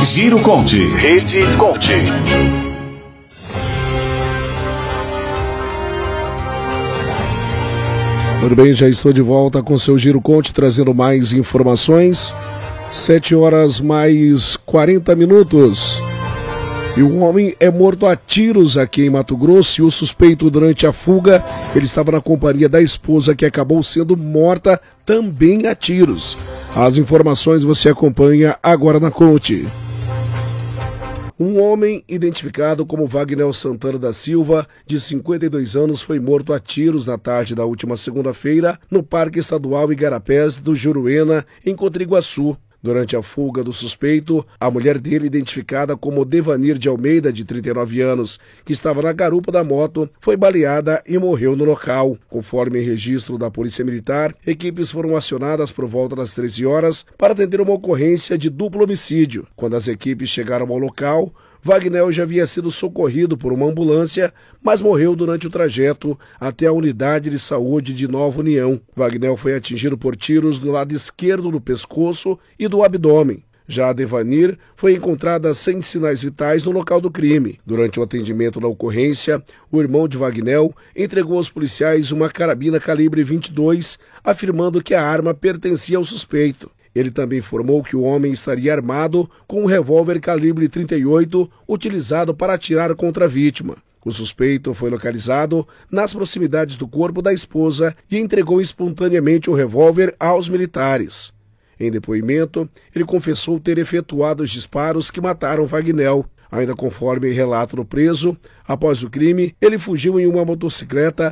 Giro Conte. Rede Conte. Tudo bem, já estou de volta com seu Giro Conte, trazendo mais informações. 7 horas mais 40 minutos. E um homem é morto a tiros aqui em Mato Grosso, e o suspeito, durante a fuga, ele estava na companhia da esposa, que acabou sendo morta também a tiros. As informações você acompanha agora na Conte. Um homem identificado como Wagner Santana da Silva, de 52 anos, foi morto a tiros na tarde da última segunda-feira no Parque Estadual Igarapés do Juruena, em Cotriguaçu. Durante a fuga do suspeito, a mulher dele, identificada como Devanir de Almeida, de 39 anos, que estava na garupa da moto, foi baleada e morreu no local. Conforme registro da Polícia Militar, equipes foram acionadas por volta das 13 horas para atender uma ocorrência de duplo homicídio. Quando as equipes chegaram ao local, Wagner já havia sido socorrido por uma ambulância, mas morreu durante o trajeto até a unidade de saúde de Nova União. Wagner foi atingido por tiros no lado esquerdo do pescoço e do abdômen. Já a Devanir foi encontrada sem sinais vitais no local do crime. Durante o atendimento da ocorrência, o irmão de Wagner entregou aos policiais uma carabina calibre 22, afirmando que a arma pertencia ao suspeito. Ele também informou que o homem estaria armado com um revólver calibre 38 utilizado para atirar contra a vítima. O suspeito foi localizado nas proximidades do corpo da esposa e entregou espontaneamente o revólver aos militares. Em depoimento, ele confessou ter efetuado os disparos que mataram Wagner. Ainda conforme relato do preso, após o crime, ele fugiu em uma motocicleta